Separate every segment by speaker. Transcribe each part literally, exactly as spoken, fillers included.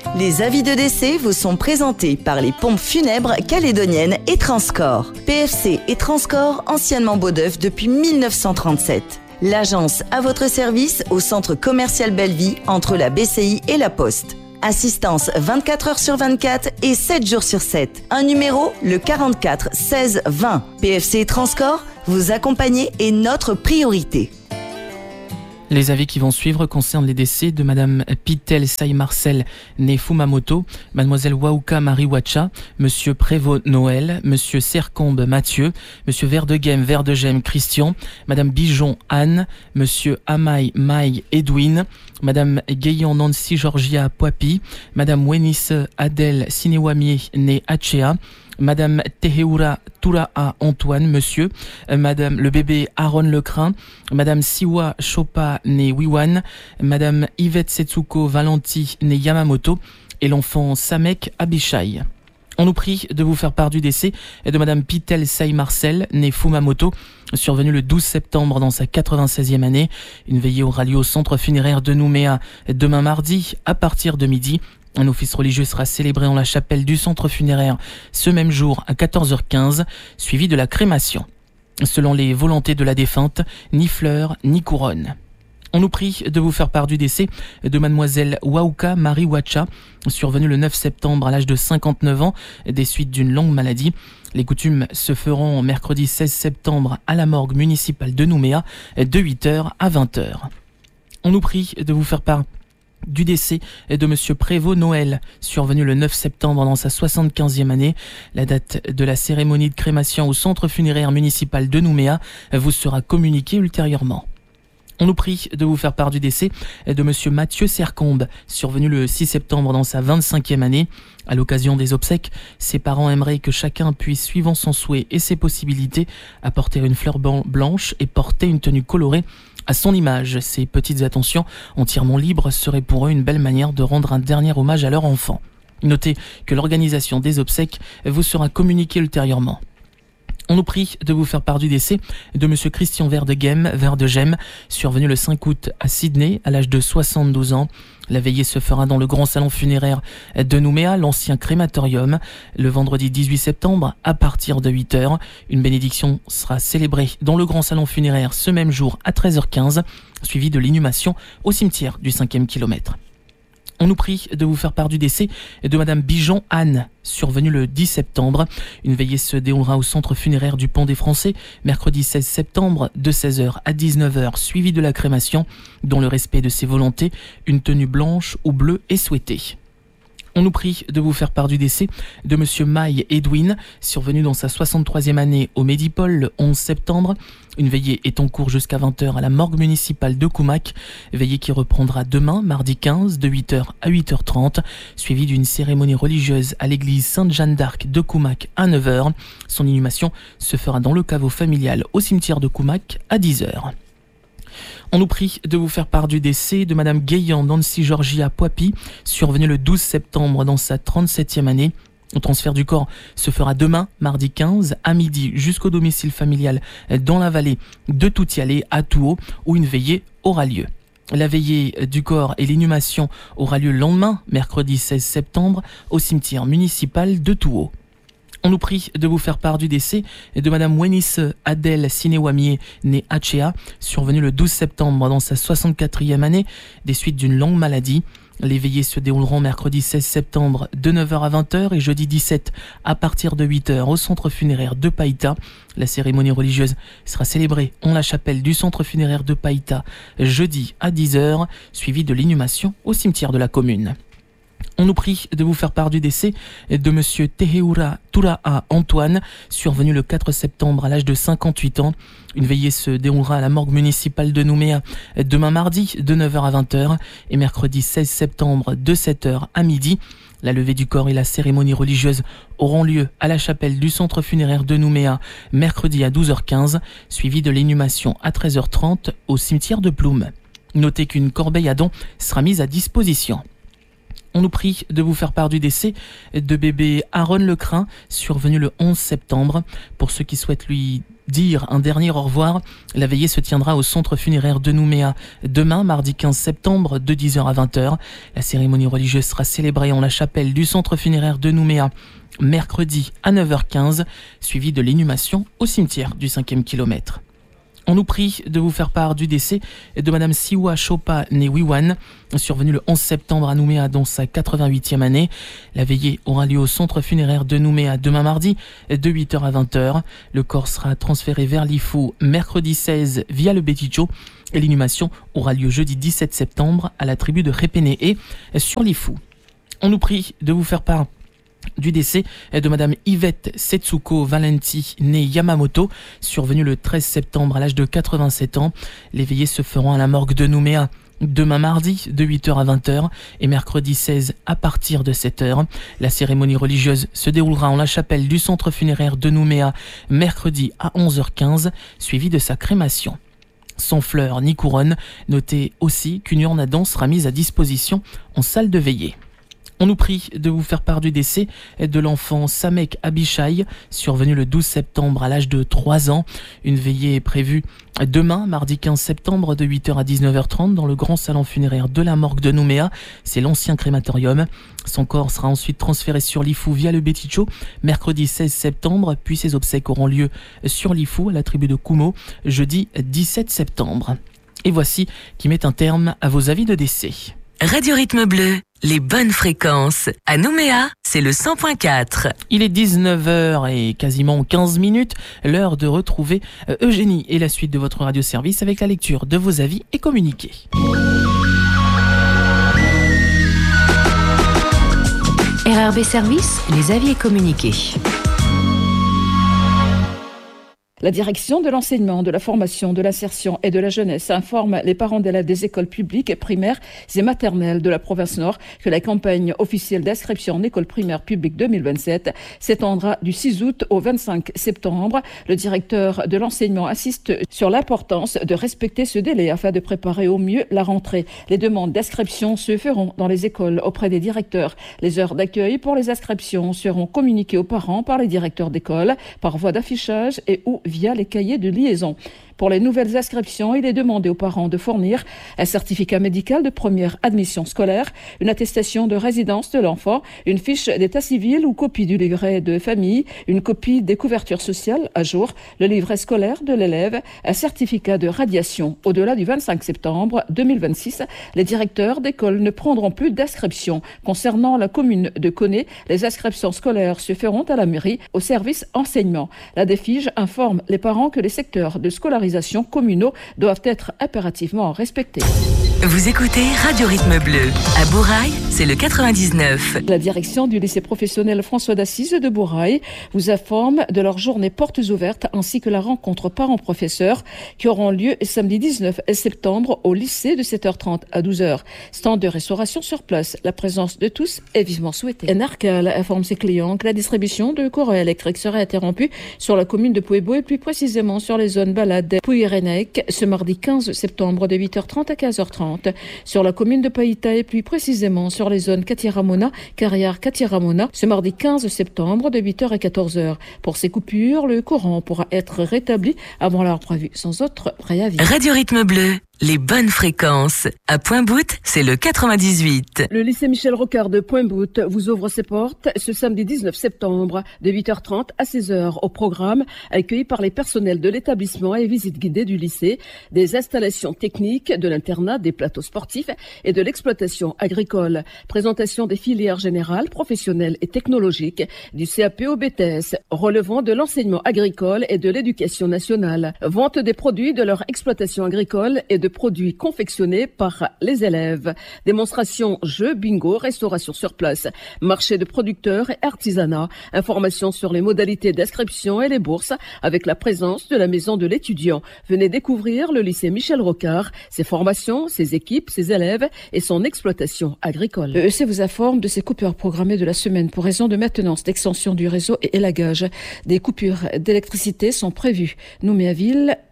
Speaker 1: Les avis de décès vous sont présentés par les pompes funèbres calédoniennes et Transcorps. P F C et Transcorps, anciennement Beaudeuf depuis mille neuf cent trente-sept. L'agence à votre service au centre commercial Bellevie entre la B C I et la Poste. Assistance vingt-quatre heures sur vingt-quatre et sept jours sur sept. Un numéro, le quarante-quatre seize vingt. P F C et Transcorps, vous accompagner est notre priorité.
Speaker 2: Les avis qui vont suivre concernent les décès de Madame Pitel Saï Marcel, née Fumamoto, Mademoiselle Wauka Marie Wacha, Monsieur Prévost Noël, Monsieur Sercombe Mathieu, Monsieur Verdegem Verdegem Christian, Madame Bijon Anne, Monsieur Amaï Maï Edwin, Madame Gayon Nancy Georgia Poipi, Madame Wenis Adèle Sinewamier, née Achéa, Madame Teheura Turaa Antoine, monsieur, euh, Madame le bébé Aaron Lecrin, Madame Siwa Chopa, née Wiwan, Madame Yvette Setsuko Valenti, née Yamamoto, et l'enfant Samek Abishai. On nous prie de vous faire part du décès de Madame Pitel Saï Marcel, née Fumamoto, survenue le douze septembre dans sa quatre-vingt-seizième année. Une veillée aura lieu au centre funéraire de Nouméa demain mardi à partir de midi. Un office religieux sera célébré en la chapelle du centre funéraire ce même jour à quatorze heures quinze, suivi de la crémation. Selon les volontés de la défunte, ni fleurs ni couronne. On nous prie de vous faire part du décès de Mademoiselle Wauka Marie Wacha, survenue le neuf septembre à l'âge de cinquante-neuf ans, des suites d'une longue maladie. Les coutumes se feront mercredi seize septembre à la morgue municipale de Nouméa, de huit heures à vingt heures. On nous prie de vous faire part du décès de Monsieur Prévost Noël, survenu le neuf septembre dans sa soixante-quinzième année. La date de la cérémonie de crémation au centre funéraire municipal de Nouméa vous sera communiquée ultérieurement. On nous prie de vous faire part du décès de Monsieur Mathieu Sercombe, survenu le six septembre dans sa vingt-cinquième année. À l'occasion des obsèques, ses parents aimeraient que chacun puisse, suivant son souhait et ses possibilités, apporter une fleur blanche et porter une tenue colorée à son image. Ces petites attentions entièrement libres seraient pour eux une belle manière de rendre un dernier hommage à leur enfant. Notez que l'organisation des obsèques vous sera communiquée ultérieurement. On nous prie de vous faire part du décès de Monsieur Christian Verdegem Verdegem, survenu le cinq août à Sydney à l'âge de soixante-douze ans. La veillée se fera dans le grand salon funéraire de Nouméa, l'ancien crématorium, le vendredi dix-huit septembre à partir de huit heures. Une bénédiction sera célébrée dans le grand salon funéraire ce même jour à treize heures quinze, suivie de l'inhumation au cimetière du cinquième kilomètre. On nous prie de vous faire part du décès de Madame Bijon Anne, survenue le dix septembre. Une veillée se déroulera au centre funéraire du Pont des Français, mercredi seize septembre, de seize heures à dix-neuf heures, suivie de la crémation. Dans le respect de ses volontés, une tenue blanche ou bleue est souhaitée. On nous prie de vous faire part du décès de Monsieur Maï Edwin, survenu dans sa soixante-troisième année au Médipole le onze septembre. Une veillée est en cours jusqu'à vingt heures à la morgue municipale de Koumac, veillée qui reprendra demain, mardi quinze, de huit heures à huit heures trente, suivie d'une cérémonie religieuse à l'église Sainte-Jeanne d'Arc de Koumac à neuf heures. Son inhumation se fera dans le caveau familial au cimetière de Koumac à dix heures. On nous prie de vous faire part du décès de Madame Gayan Nancy Georgia Poipi, survenue le douze septembre dans sa trente-septième année. Le transfert du corps se fera demain, mardi quinze, à midi, jusqu'au domicile familial dans la vallée de Toutialé à Touhaut, où une veillée aura lieu. La veillée du corps et l'inhumation aura lieu le lendemain, mercredi seize septembre, au cimetière municipal de Touhaut. On nous prie de vous faire part du décès de Madame Wenis Adèle Sinewamier, née Achéa, survenue le douze septembre dans sa soixante-quatrième année, des suites d'une longue maladie. Les veillées se dérouleront mercredi seize septembre de neuf heures à vingt heures et jeudi dix-sept à partir de huit heures au centre funéraire de Païta. La cérémonie religieuse sera célébrée en la chapelle du centre funéraire de Païta jeudi à dix heures, suivie de l'inhumation au cimetière de la commune. On nous prie de vous faire part du décès de Monsieur Teheura Turaa Antoine, survenu le quatre septembre à l'âge de cinquante-huit ans. Une veillée se déroulera à la morgue municipale de Nouméa demain mardi de neuf heures à vingt heures et mercredi seize septembre de sept heures à midi. La levée du corps et la cérémonie religieuse auront lieu à la chapelle du centre funéraire de Nouméa mercredi à douze heures quinze, suivie de l'inhumation à treize heures trente au cimetière de Ploum. Notez qu'une corbeille à dons sera mise à disposition. On nous prie de vous faire part du décès de bébé Aaron Lecrin, survenu le onze septembre. Pour ceux qui souhaitent lui dire un dernier au revoir. La veillée se tiendra au centre funéraire de Nouméa demain, mardi quinze septembre, de dix heures à vingt heures. La cérémonie religieuse sera célébrée en la chapelle du centre funéraire de Nouméa mercredi à neuf heures quinze, suivie de l'inhumation au cimetière du cinquième kilomètre. On nous prie de vous faire part du décès de Madame Siwa Chopa Newiwan, survenue le onze septembre à Nouméa dans sa quatre-vingt-huitième année. La veillée aura lieu au centre funéraire de Nouméa demain mardi de huit heures à vingt heures. Le corps sera transféré vers Lifou mercredi seize via le Béticho. Et l'inhumation aura lieu jeudi dix-sept septembre à la tribu de Repené sur Lifou. On nous prie de vous faire part du décès de Madame Yvette Setsuko Valenti, née Yamamoto, survenue le treize septembre à l'âge de quatre-vingt-sept ans. Les veillées se feront à la morgue de Nouméa demain mardi de huit heures à vingt heures et mercredi seize à partir de sept heures. La cérémonie religieuse se déroulera en la chapelle du centre funéraire de Nouméa mercredi à onze heures quinze, suivie de sa crémation. Sans fleurs ni couronne, notez aussi qu'une urne à dents sera mise à disposition en salle de veillée. On nous prie de vous faire part du décès de l'enfant Samek Abishai, survenu le douze septembre à l'âge de trois ans. Une veillée est prévue demain, mardi quinze septembre, de huit heures à dix-neuf heures trente, dans le grand salon funéraire de la morgue de Nouméa. C'est l'ancien crématorium. Son corps sera ensuite transféré sur Lifou via le Béticho, mercredi seize septembre, puis ses obsèques auront lieu sur Lifou, à la tribu de Koumo, jeudi dix-sept septembre. Et voici qui met un terme à vos avis de décès.
Speaker 3: Radio Rythme Bleu, les bonnes fréquences. À Nouméa, c'est le cent point quatre.
Speaker 2: Il est dix-neuf heures et quasiment quinze minutes, l'heure de retrouver Eugénie et la suite de votre radio-service avec la lecture de vos avis et communiqués.
Speaker 4: R R B Service, les avis et communiqués.
Speaker 5: La direction de l'enseignement, de la formation, de l'insertion et de la jeunesse informe les parents d'élèves des écoles publiques, primaires et maternelles de la province Nord que la campagne officielle d'inscription en école primaire publique deux mille vingt-sept s'étendra du six août au vingt-cinq septembre. Le directeur de l'enseignement insiste sur l'importance de respecter ce délai afin de préparer au mieux la rentrée. Les demandes d'inscription se feront dans les écoles auprès des directeurs. Les heures d'accueil pour les inscriptions seront communiquées aux parents par les directeurs d'école par voie d'affichage et ou via les cahiers de liaison. Pour les nouvelles inscriptions, il est demandé aux parents de fournir un certificat médical de première admission scolaire, une attestation de résidence de l'enfant, une fiche d'état civil ou copie du livret de famille, une copie des couvertures sociales à jour, le livret scolaire de l'élève, un certificat de radiation. Au-delà du vingt-cinq septembre deux mille vingt-six, les directeurs d'école ne prendront plus d'inscription. Concernant la commune de Koné, les inscriptions scolaires se feront à la mairie au service enseignement. La DEFIGE informe les parents que les secteurs de scolarisation communaux doivent être impérativement respectés.
Speaker 3: Vous écoutez Radio Rythme Bleu. À Bourail, c'est le quatre-vingt-dix-neuf.
Speaker 5: La direction du lycée professionnel François d'Assise de Bourail vous informe de leur journée portes ouvertes ainsi que la rencontre parents-professeurs qui auront lieu samedi dix-neuf septembre au lycée de sept heures trente à douze heures. Stand de restauration sur place. La présence de tous est vivement souhaitée. Narcal informe ses clients que la distribution de courant électrique serait interrompue sur la commune de Pouébo et plus précisément sur les zones balades Pouillerenec ce mardi quinze septembre de huit heures trente à quinze heures trente. Sur la commune de Païta et plus précisément sur les zones Katiramona, Carrière-Katiramona ce mardi quinze septembre de huit heures à quatorze heures. Pour ces coupures, le courant pourra être rétabli avant l'heure prévue sans autre préavis.
Speaker 3: Radio Rythme Bleu. Les bonnes fréquences. À Pointe-Boute, c'est le quatre-vingt-dix-huit.
Speaker 5: Le lycée Michel Rocard de Pointe-Boute vous ouvre ses portes ce samedi dix-neuf septembre de huit heures trente à seize heures. Au programme, accueilli par les personnels de l'établissement et visite guidée du lycée, des installations techniques, de l'internat, des plateaux sportifs et de l'exploitation agricole. Présentation des filières générales, professionnelles et technologiques du C A P au B T S, relevant de l'enseignement agricole et de l'éducation nationale. Vente des produits de leur exploitation agricole et de produits confectionnés par les élèves. Démonstration, jeux, bingo, restauration sur place, marché de producteurs et artisanat. Informations sur les modalités d'inscription et les bourses avec la présence de la maison de l'étudiant. Venez découvrir le lycée Michel Rocard, ses formations, ses équipes, ses élèves et son exploitation agricole. Le E C vous informe de ses coupures programmées de la semaine pour raison de maintenance, d'extension du réseau et élagage. Des coupures d'électricité sont prévues. Nouméaville,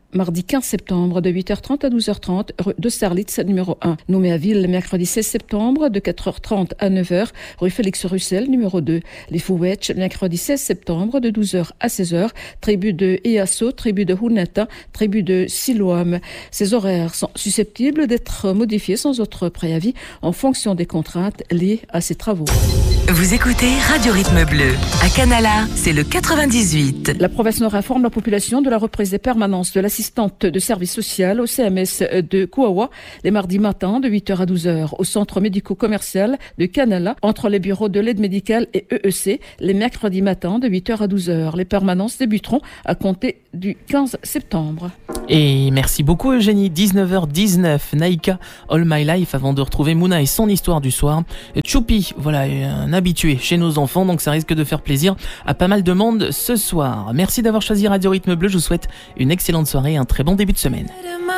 Speaker 5: mardi quinze septembre de huit heures trente à douze heures trente, rue de Starlitz numéro un. Nouméaville, mercredi seize septembre de quatre heures trente à neuf heures, rue Félix Russell numéro deux. Les Fouetch, mercredi seize septembre de douze heures à seize heures, tribu de Easso, tribu de Hunata, tribu de Siloam. Ces horaires sont susceptibles d'être modifiés sans autre préavis en fonction des contraintes liées à ces travaux.
Speaker 3: Vous écoutez Radio Rythme Bleu. À Canala, c'est le quatre-vingt-dix-huit.
Speaker 5: La province Nord informe la population de la reprise des permanences de l'assistante de service social au C M S de Kouawa les mardis matins de huit heures à douze heures, au centre médico-commercial de Canala entre les bureaux de l'aide médicale et E E C les mercredis matins de huit heures à douze heures. Les permanences débuteront à compter du quinze septembre.
Speaker 2: Et merci beaucoup Eugénie. dix-neuf heures dix-neuf, Naïka, All My Life, avant de retrouver Mouna et son histoire du soir. Choupi, voilà, un habitué chez nos enfants, donc ça risque de faire plaisir à pas mal de monde ce soir. Merci d'avoir choisi Radio Rythme Bleu, je vous souhaite une excellente soirée et un très bon début de semaine.